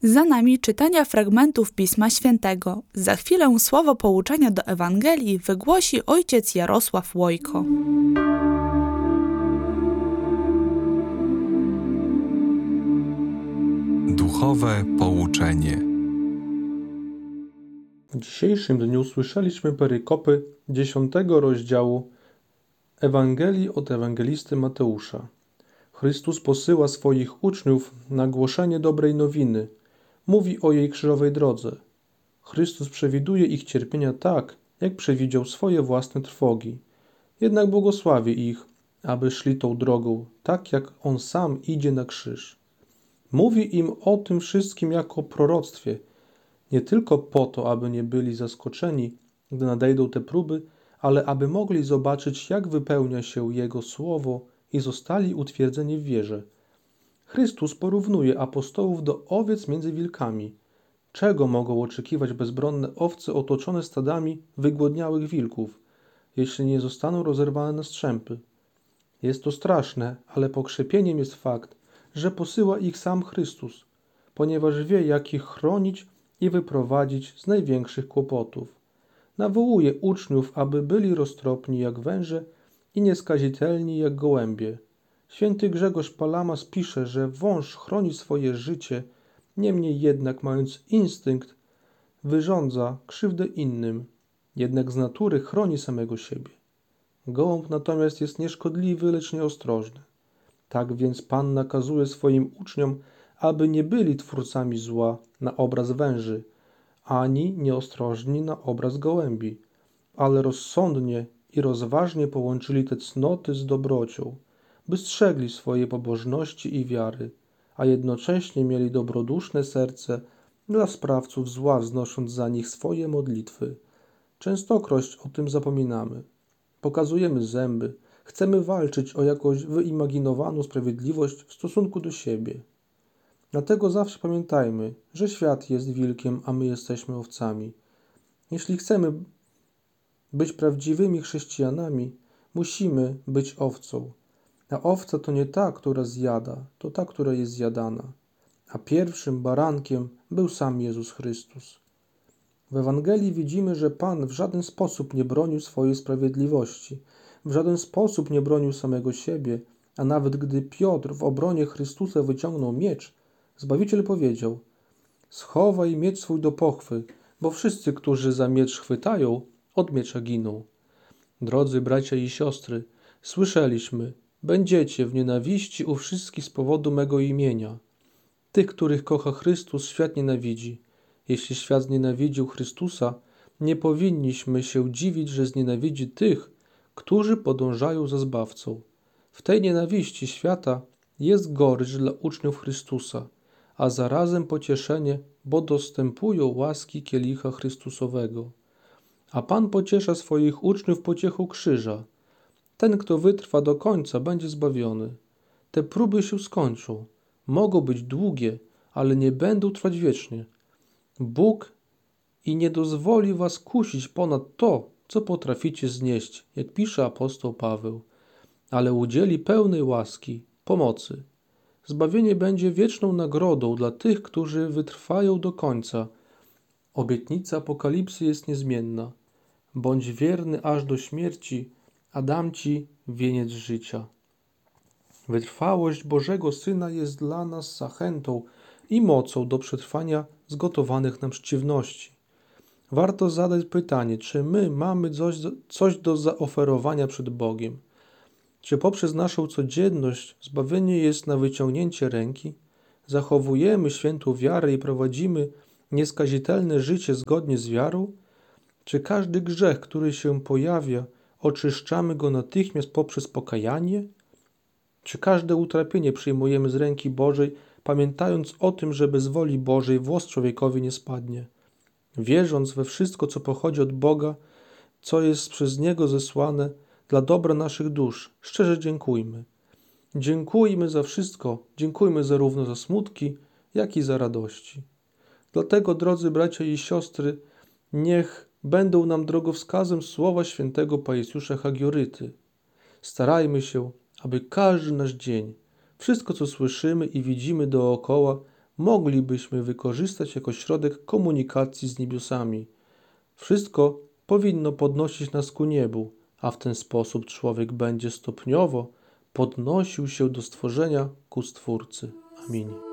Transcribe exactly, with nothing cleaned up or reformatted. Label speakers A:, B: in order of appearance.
A: Za nami czytania fragmentów Pisma Świętego. Za chwilę słowo pouczenia do Ewangelii wygłosi ojciec Jarosław Łojko.
B: Duchowe pouczenie.
C: W dzisiejszym dniu słyszeliśmy perykopy dziesiątego rozdziału Ewangelii od ewangelisty Mateusza. Chrystus posyła swoich uczniów na głoszenie dobrej nowiny. Mówi o jej krzyżowej drodze. Chrystus przewiduje ich cierpienia tak, jak przewidział swoje własne trwogi. Jednak błogosławi ich, aby szli tą drogą, tak jak On sam idzie na krzyż. Mówi im o tym wszystkim jako o proroctwie, nie tylko po to, aby nie byli zaskoczeni, gdy nadejdą te próby, ale aby mogli zobaczyć, jak wypełnia się Jego słowo i zostali utwierdzeni w wierze. Chrystus porównuje apostołów do owiec między wilkami. Czego mogą oczekiwać bezbronne owce otoczone stadami wygłodniałych wilków, jeśli nie zostaną rozerwane na strzępy? Jest to straszne, ale pokrzepieniem jest fakt, że posyła ich sam Chrystus, ponieważ wie, jak ich chronić i wyprowadzić z największych kłopotów. Nawołuje uczniów, aby byli roztropni jak węże i nieskazitelni jak gołębie. Święty Grzegorz Palamas pisze, że wąż chroni swoje życie, niemniej jednak, mając instynkt, wyrządza krzywdę innym, jednak z natury chroni samego siebie. Gołąb natomiast jest nieszkodliwy, lecz nieostrożny. Tak więc Pan nakazuje swoim uczniom, aby nie byli twórcami zła na obraz węży, ani nieostrożni na obraz gołębi, ale rozsądnie i rozważnie połączyli te cnoty z dobrocią, by strzegli swojej pobożności i wiary, a jednocześnie mieli dobroduszne serce dla sprawców zła, wznosząc za nich swoje modlitwy. Częstokroć o tym zapominamy. Pokazujemy zęby, chcemy walczyć o jakąś wyimaginowaną sprawiedliwość w stosunku do siebie. Dlatego zawsze pamiętajmy, że świat jest wilkiem, a my jesteśmy owcami. Jeśli chcemy być prawdziwymi chrześcijanami, musimy być owcą. A owca to nie ta, która zjada, to ta, która jest zjadana. A pierwszym barankiem był sam Jezus Chrystus. W Ewangelii widzimy, że Pan w żaden sposób nie bronił swojej sprawiedliwości, w żaden sposób nie bronił samego siebie, a nawet gdy Piotr w obronie Chrystusa wyciągnął miecz, Zbawiciel powiedział: schowaj miecz swój do pochwy, bo wszyscy, którzy za miecz chwytają, od miecza giną. Drodzy bracia i siostry, słyszeliśmy, będziecie w nienawiści u wszystkich z powodu mego imienia. Tych, których kocha Chrystus, świat nienawidzi. Jeśli świat znienawidził Chrystusa, nie powinniśmy się dziwić, że znienawidzi tych, którzy podążają za Zbawcą. W tej nienawiści świata jest gorycz dla uczniów Chrystusa, a zarazem pocieszenie, bo dostępują łaski kielicha Chrystusowego. A Pan pociesza swoich uczniów pociechą krzyża. Ten, kto wytrwa do końca, będzie zbawiony. Te próby się skończą. Mogą być długie, ale nie będą trwać wiecznie. Bóg i nie dozwoli was kusić ponad to, co potraficie znieść, jak pisze apostoł Paweł, ale udzieli pełnej łaski, pomocy. Zbawienie będzie wieczną nagrodą dla tych, którzy wytrwają do końca. Obietnica Apokalipsy jest niezmienna. Bądź wierny aż do śmierci, a dam ci wieniec życia. Wytrwałość Bożego Syna jest dla nas zachętą i mocą do przetrwania zgotowanych nam przeciwności. Warto zadać pytanie, czy my mamy coś, coś do zaoferowania przed Bogiem? Czy poprzez naszą codzienność zbawienie jest na wyciągnięcie ręki? Zachowujemy świętą wiarę i prowadzimy nieskazitelne życie zgodnie z wiarą? Czy każdy grzech, który się pojawia, oczyszczamy go natychmiast poprzez pokajanie? Czy każde utrapienie przyjmujemy z ręki Bożej, pamiętając o tym, że bez woli Bożej włos człowiekowi nie spadnie? Wierząc we wszystko, co pochodzi od Boga, co jest przez Niego zesłane dla dobra naszych dusz, szczerze dziękujmy. Dziękujmy za wszystko, dziękujmy zarówno za smutki, jak i za radości. Dlatego, drodzy bracia i siostry, niech będą nam drogowskazem słowa świętego Pajesiusza Hagioryty. Starajmy się, aby każdy nasz dzień, wszystko co słyszymy i widzimy dookoła, moglibyśmy wykorzystać jako środek komunikacji z niebiosami. Wszystko powinno podnosić nas ku niebu, a w ten sposób człowiek będzie stopniowo podnosił się do stworzenia ku Stwórcy. Amin.